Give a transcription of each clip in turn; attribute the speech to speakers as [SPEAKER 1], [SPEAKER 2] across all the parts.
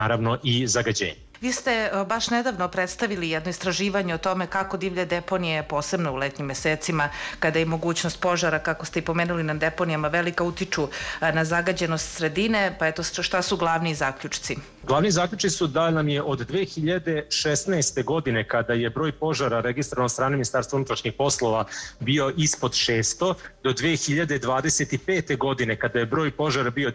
[SPEAKER 1] naravno i zagađenje.
[SPEAKER 2] Vi ste baš nedavno predstavili jedno istraživanje o tome kako divlje deponije, posebno u letnjim mesecima, kada je mogućnost požara, kako ste i pomenuli, na deponijama velika, utiču na zagađenost sredine, pa eto šta su glavni zaključci?
[SPEAKER 1] Glavni zaključci su da nam je od 2016. godine, kada je broj požara registrovan od strane Ministarstva unutrašnjih poslova bio ispod 600, do 2025. godine, kada je broj požara bio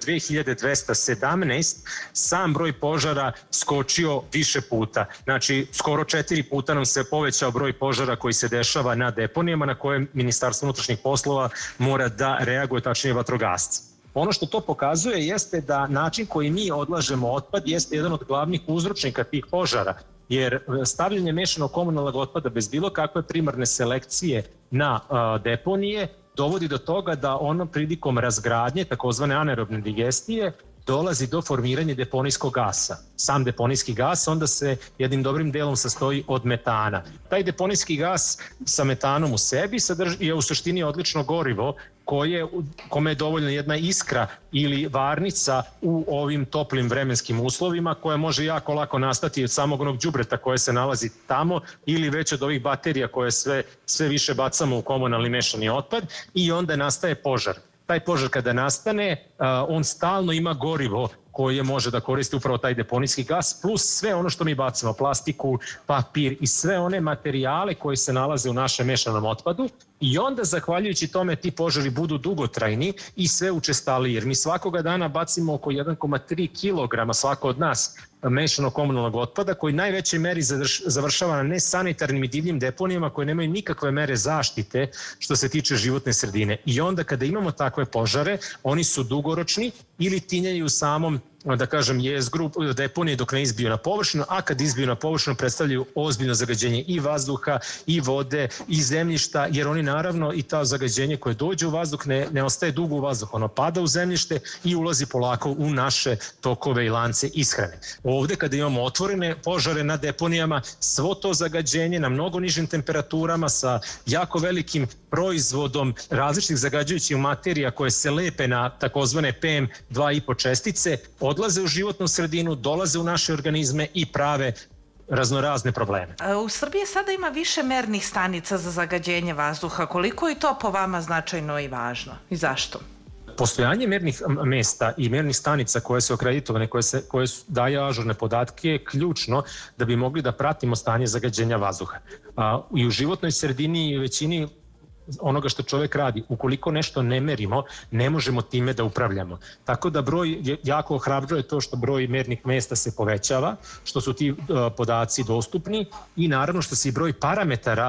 [SPEAKER 1] 2217, sam broj požara skočio više puta. Znači, skoro 4 puta nam se povećao broj požara koji se dešava na deponijama na koje Ministarstvo unutrašnjih poslova mora da reaguje, tačnije vatrogasci. Ono što to pokazuje jeste da način koji mi odlažemo otpad jeste jedan od glavnih uzročnika tih požara, jer stavljanje mešanog komunalnog otpada bez bilo kakve primarne selekcije na deponije dovodi do toga da ono prilikom razgradnje, takozvane anaerobne digestije, dolazi do formiranja deponijskog gasa. Sam deponijski gas onda se jednim dobrim delom sastoji od metana. Taj deponijski gas sa metanom u sebi je u suštini odlično gorivo kome je dovoljna jedna iskra ili varnica u ovim toplim vremenskim uslovima, koja može jako lako nastati od samog onog đubreta koje se nalazi tamo ili već od ovih baterija koje sve više bacamo u komunalni mešani otpad i onda nastaje požar. Taj požar kada nastane, on stalno ima gorivo koje može da koristi upravo taj deponijski gas, plus sve ono što mi bacimo, plastiku, papir i sve one materijale koji se nalaze u našem mešanom otpadu. I onda, zahvaljujući tome, ti požari budu dugotrajni i sve učestaliji, jer mi svakoga dana bacimo oko 1,3 kg svako od nas mešanog komunalnog otpada, koji najvećoj meri završava na nesanitarnim i divljim deponijama koje nemaju nikakve mere zaštite što se tiče životne sredine. I onda kada imamo takve požare, oni su dugoročni ili tinjaju u samom, da kažem, jezgru deponije dok ne izbiju na površinu, a kad izbiju na površinu predstavljaju ozbiljno zagađenje i vazduha, i vode, i zemljišta, jer oni naravno i ta zagađenje koje dođe u vazduh ne ostaje dugo u vazduhu, ono pada u zemljište i ulazi polako u naše tokove i lance ishrane. Ovde kada imamo otvorene požare na deponijama, svo to zagađenje na mnogo nižim temperaturama sa jako velikim proizvodom različitih zagađujućih materija koje se lepe na takozvane PM2,5 čestice, odlaze u životnu sredinu, dolaze u naše organizme i prave raznorazne probleme.
[SPEAKER 2] U Srbiji sada ima više mernih stanica za zagađenje vazduha. Koliko je to po vama značajno i važno i zašto?
[SPEAKER 1] Postojanje mernih mesta i mernih stanica koje su akreditovane, koje daju ažurne podatke je ključno da bi mogli da pratimo stanje zagađenja vazduha. I u životnoj sredini i većini onoga što čovek radi, ukoliko nešto ne merimo, ne možemo time da upravljamo. Tako da jako ohrabruje to što broj mernih mesta se povećava, što su ti podaci dostupni i naravno što se i broj parametara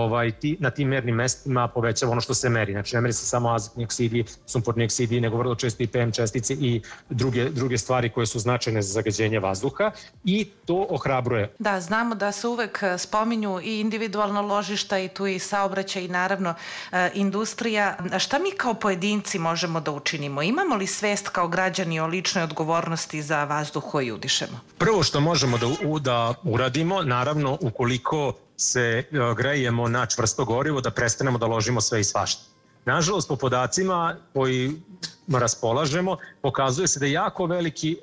[SPEAKER 1] na tim mernim mestima povećava ono što se meri. Znači ne meri se samo azotni oksidi, sumporni oksidi, nego vrlo često i PM čestice i druge stvari koje su značajne za zagađenje vazduha i to ohrabruje.
[SPEAKER 2] Da, znamo da se uvek spominju i individualna ložišta i tu i saobraćaj i naravno industrija. Šta mi kao pojedinci možemo da učinimo? Imamo li svest kao građani o ličnoj odgovornosti za vazduh koji udišemo?
[SPEAKER 1] Prvo što možemo da uradimo, naravno, ukoliko se grejemo na čvrsto gorivo, da prestanemo da ložimo sve i svašta. Nažalost, po podacima koji raspolažemo, pokazuje se da jako veliki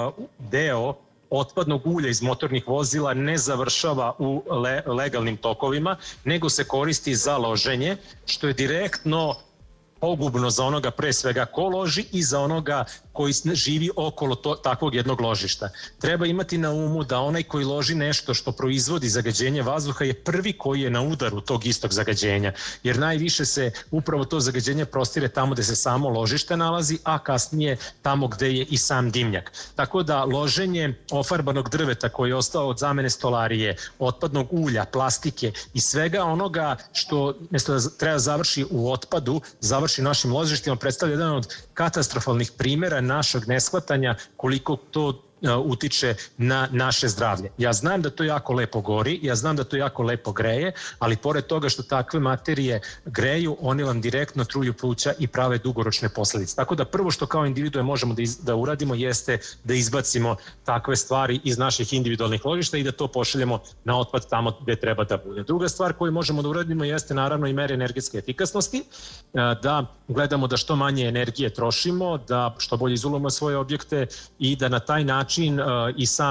[SPEAKER 1] deo otpadnog ulja iz motornih vozila ne završava u legalnim tokovima, nego se koristi za loženje, što je direktno pogubno za onoga pre svega ko loži i za onoga koji živi okolo takvog jednog ložišta. Treba imati na umu da onaj koji loži nešto što proizvodi zagađenje vazduha je prvi koji je na udaru tog istog zagađenja, jer najviše se upravo to zagađenje prostire tamo gde se samo ložište nalazi, a kasnije tamo gde je i sam dimnjak. Tako da loženje ofarbanog drveta koji je ostao od zamene stolarije, otpadnog ulja, plastike i svega onoga što mesto da treba završi u otpadu, završi našim ložištima, predstavlja jedan od katastrofalnih primera našeg neshvatanja koliko to utiče na naše zdravlje. Ja znam da to jako lepo gori, ja znam da to jako lepo greje, ali pored toga što takve materije greju, one vam direktno truju pluća i prave dugoročne posledice. Tako da prvo što kao individue možemo da uradimo jeste da izbacimo takve stvari iz naših individualnih ložišta i da to pošaljemo na otpad tamo gde treba da bude. Druga stvar koju možemo da uradimo jeste naravno i mere energetske efikasnosti, da gledamo da što manje energije trošimo, da što bolje izolujemo svoje objekte i da na taj način način i sam